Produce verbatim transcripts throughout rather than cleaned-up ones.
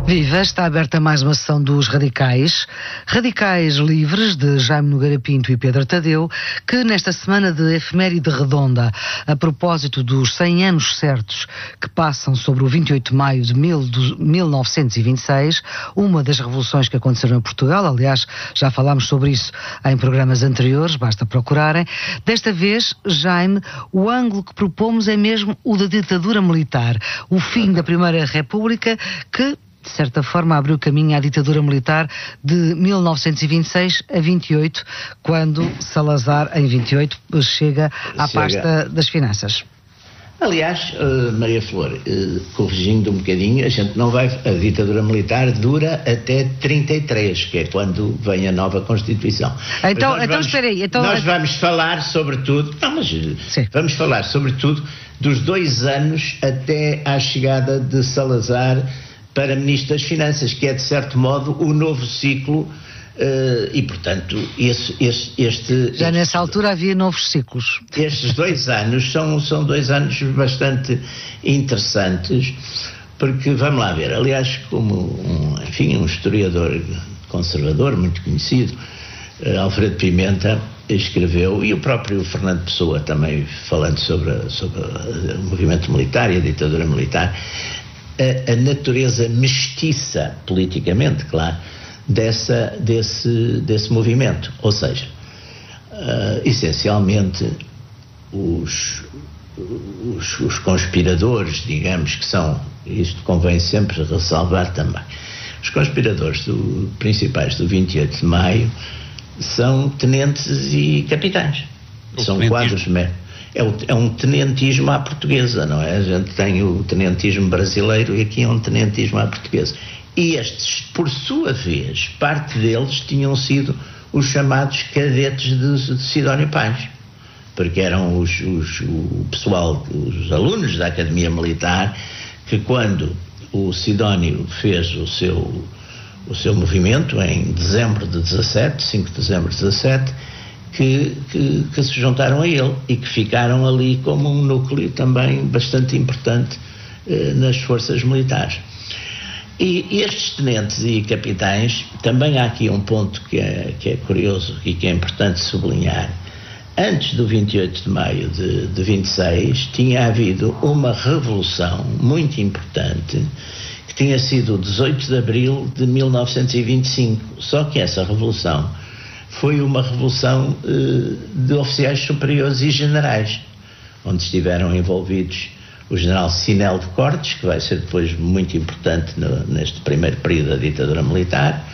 Viva, está aberta mais uma sessão dos Radicais. Radicais Livres, de Jaime Nogueira Pinto e Pedro Tadeu, que nesta semana de efeméride redonda, a propósito dos cem anos certos que passam sobre o vinte e oito de maio de mil novecentos e vinte e seis, uma das revoluções que aconteceram em Portugal, aliás, já falámos sobre isso em programas anteriores, basta procurarem. Desta vez, Jaime, o ângulo que propomos é mesmo o da ditadura militar, o fim da Primeira República, que de certa forma abriu caminho à ditadura militar de mil novecentos e vinte e seis a vinte e oito, quando Salazar, em vinte e oito, chega à chega. pasta das finanças. Aliás, uh, Maria Flor, uh, corrigindo um bocadinho, a gente não vai... A ditadura militar dura até trinta e três, que é quando vem a nova Constituição. Então, então espera aí. Então... Nós vamos falar sobretudo... Não, mas Sim. vamos falar sobretudo dos dois anos até à chegada de Salazar para Ministro das Finanças, que é, de certo modo, o novo ciclo, uh, e, portanto, esse, esse, este... Já nessa altura havia novos ciclos. Estes dois anos são, são dois anos bastante interessantes, porque, vamos lá ver, aliás, como, um, enfim, um historiador conservador muito conhecido, uh, Alfredo Pimenta, escreveu, e o próprio Fernando Pessoa também, falando sobre, a, sobre a, o movimento militar e a ditadura militar, A, a natureza mestiça, politicamente, claro, dessa, desse, desse movimento. Ou seja, uh, essencialmente, os, os, os conspiradores, digamos que são, isto convém sempre ressalvar também, os conspiradores do, principais do vinte e oito de maio são tenentes e capitães. O são quadros mesmo. É, o, é um tenentismo à portuguesa, não é? A gente tem o tenentismo brasileiro e aqui é um tenentismo à portuguesa. E estes, por sua vez, parte deles tinham sido os chamados cadetes de, de Sidónio Pais, porque eram os, os, o pessoal, os alunos da Academia Militar, que quando o Sidónio fez o seu, o seu movimento, em dezembro de dezassete, cinco de dezembro de dezassete, Que, que, que se juntaram a ele e que ficaram ali como um núcleo também bastante importante eh, nas forças militares. E, e estes tenentes e capitães, também há aqui um ponto que é, que é curioso e que é importante sublinhar. Antes do vinte e oito de maio de, de vinte e seis, tinha havido uma revolução muito importante, que tinha sido o dezoito de abril de mil novecentos e vinte e cinco, só que essa revolução foi uma revolução uh, de oficiais superiores e generais, onde estiveram envolvidos o general Sinel de Cortes, que vai ser depois muito importante no, neste primeiro período da ditadura militar,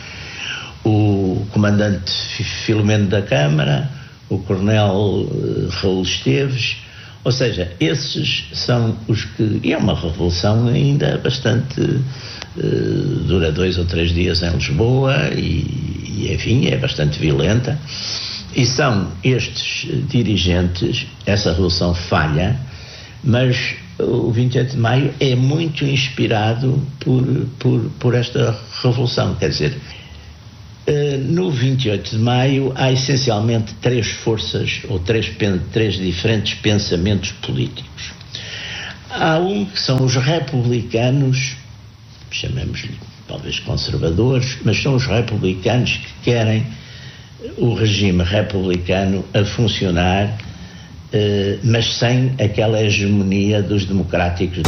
o comandante Filomeno da Câmara, o coronel uh, Raul Esteves, ou seja, esses são os que... E é uma revolução ainda bastante... Uh, dura dois ou três dias em Lisboa e, e enfim, é bastante violenta, e são estes dirigentes, essa revolução falha, mas o vinte e oito de maio é muito inspirado por, por, por esta revolução, quer dizer, uh, no vinte e oito de maio há essencialmente três forças, ou três, três diferentes pensamentos políticos. Há um que são os republicanos, chamemos-lhe talvez conservadores, mas são os republicanos que querem o regime republicano a funcionar, eh, mas sem aquela hegemonia dos democráticos.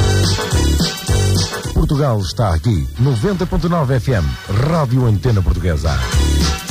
Portugal está aqui, noventa ponto nove F M, Rádio Antena Portuguesa.